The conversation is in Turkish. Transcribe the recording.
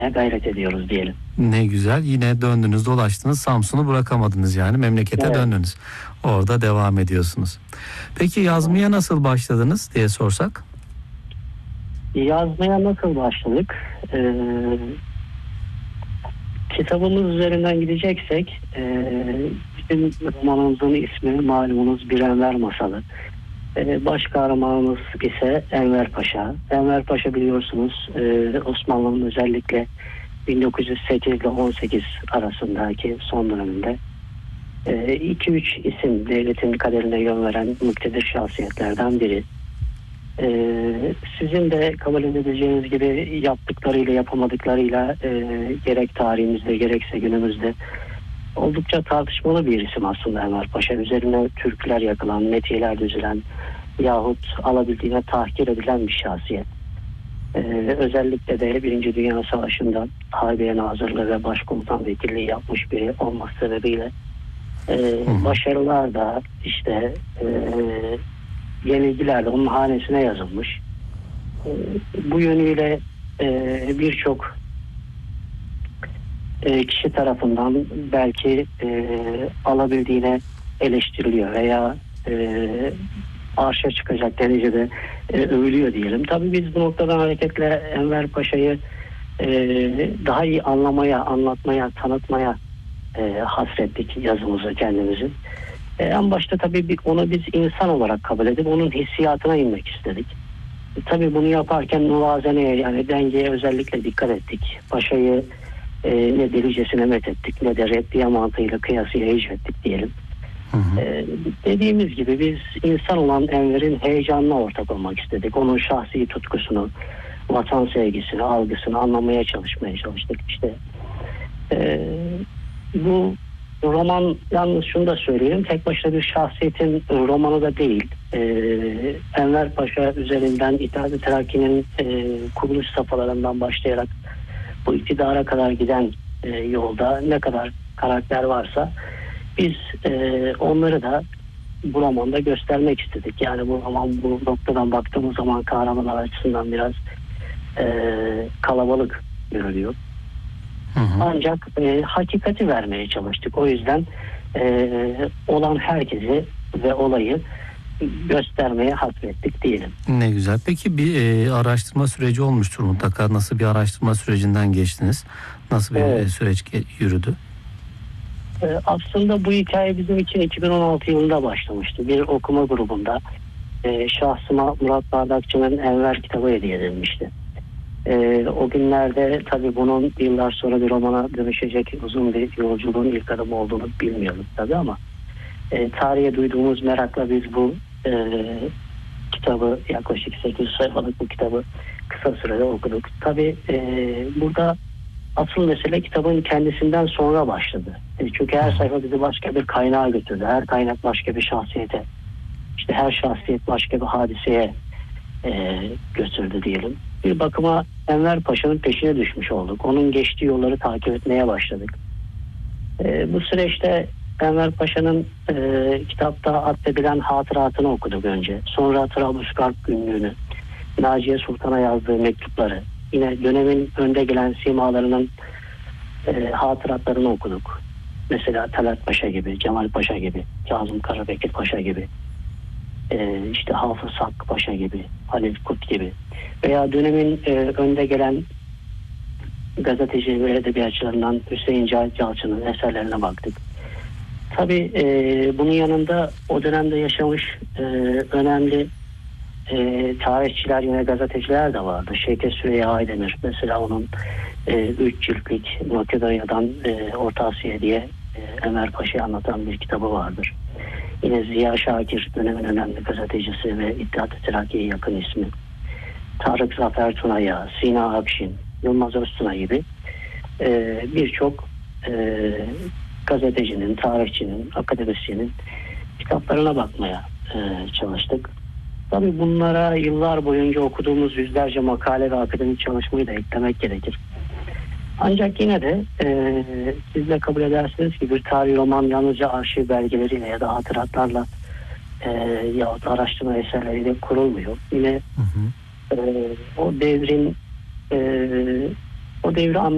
gayret ediyoruz diyelim. Ne güzel. Yine döndünüz dolaştınız. Samsun'u bırakamadınız yani. Memlekete Evet. döndünüz. Orada devam ediyorsunuz. Peki yazmaya nasıl başladınız diye sorsak? Yazmaya nasıl başladık? Kitabımız üzerinden gideceksek bizim romanımızın ismi malumunuz Bir Enver Masalı. Baş kahramanımız ise Enver Paşa. Enver Paşa biliyorsunuz Osmanlı'nın özellikle 1908 ile 18 arasındaki son döneminde 2-3 isim devletin kaderine yön veren muktedir şahsiyetlerden biri. Sizin de kabul edeceğiniz gibi yaptıklarıyla yapamadıklarıyla gerek tarihimizde gerekse günümüzde oldukça tartışmalı bir isim aslında Enver Paşa. Üzerine türküler yakılan, metiyeler düzülen yahut alabildiğine tahkir edilen bir şahsiyet. Özellikle de Birinci Dünya Savaşı'nda Harbiye Nazırlığı ve Başkomutan Vekilliği yapmış biri olması sebebiyle başarılar da işte yenilgiler de onun hanesine yazılmış. Bu yönüyle birçok kişi tarafından belki alabildiğine eleştiriliyor veya arşa çıkacak derecede övülüyor diyelim. Tabii biz bu noktadan hareketle Enver Paşa'yı daha iyi anlamaya, anlatmaya, tanıtmaya hasrettik yazımızı kendimizi. En başta tabii onu biz insan olarak kabul edip onun hissiyatına inmek istedik. Tabii bunu yaparken muvazeneye yani dengeye özellikle dikkat ettik. Paşa'yı ne delicesine methettik ne de repliğe mantığıyla kıyasıya hicvettik diyelim. Dediğimiz gibi biz insan olan Enver'in heyecanına ortak olmak istedik. Onun şahsi tutkusunu, vatan sevgisini, algısını anlamaya çalıştık. İşte bu roman yalnız şunu da söyleyeyim. Tek başına bir şahsiyetin romanı da değil. Enver Paşa üzerinden İttihat-ı Terakki'nin kuruluş safhalarından başlayarak bu iktidara kadar giden yolda ne kadar karakter varsa biz onları da bu romanda göstermek istedik. Yani bu roman bu noktadan baktığımız zaman kahramanlar açısından biraz kalabalık görülüyor. Ancak hakikati vermeye çalıştık. O yüzden olan herkesi ve olayı göstermeye hasrettik diyelim. Ne güzel. Peki bir araştırma süreci olmuştur mutlaka. Nasıl bir araştırma sürecinden geçtiniz? Nasıl bir süreç yürüdü? Aslında bu hikaye bizim için 2016 yılında başlamıştı. Bir okuma grubunda şahsıma Murat Bardakçı'nın Enver kitabı hediye edilmişti. O günlerde tabii bunun yıllar sonra bir romana dönüşecek uzun bir yolculuğun ilk adımı olduğunu bilmiyorduk tabii ama tarihe duyduğumuz merakla biz bu kitabı yaklaşık 800 sayfalık bu kitabı kısa sürede okuduk. Tabii burada asıl mesele kitabın kendisinden sonra başladı. Çünkü her sayfa bizi başka bir kaynağa götürdü. Her kaynak başka bir şahsiyete, işte her şahsiyet başka bir hadiseye götürdü diyelim. Bir bakıma Enver Paşa'nın peşine düşmüş olduk. Onun geçtiği yolları takip etmeye başladık. Bu süreçte Enver Paşa'nın kitapta addedilen hatıratını okuduk önce. Sonra Trablusgarp günlüğünü, Naciye Sultan'a yazdığı mektupları, yine dönemin önde gelen simalarının hatıratlarını okuduk. Mesela Talat Paşa gibi, Cemal Paşa gibi, Kazım Karabekir Paşa gibi, işte Hafız Hakkı Paşa gibi, Halil Kut gibi veya dönemin önde gelen gazeteci ve edebiyatçılarından Hüseyin Cahit Yalçın'ın eserlerine baktık. Tabii bunun yanında o dönemde yaşamış önemli tarihçiler, yine gazeteciler de vardı. Şevket Süreyya Aydemir mesela, onun 3 ciltlik Makedonya'dan Orta Asya diye Enver Paşa'yı anlatan bir kitabı vardır. Yine Ziya Şakir dönemin önemli gazetecisi ve İttihat-ı Terakki'ye yakın ismi. Tarık Zafer Tunaya, Sina Akşin, Yılmaz Öztuna gibi birçok gazetecinin, tarihçinin, akademisyenin kitaplarına bakmaya çalıştık. Tabii bunlara yıllar boyunca okuduğumuz yüzlerce makale ve akademik çalışmayı da eklemek gerekir. Ancak yine de siz de kabul edersiniz ki bir tarihi roman yalnızca arşiv belgeleriyle ya da hatıratlarla yahut araştırma eserleriyle kurulmuyor. Yine o devri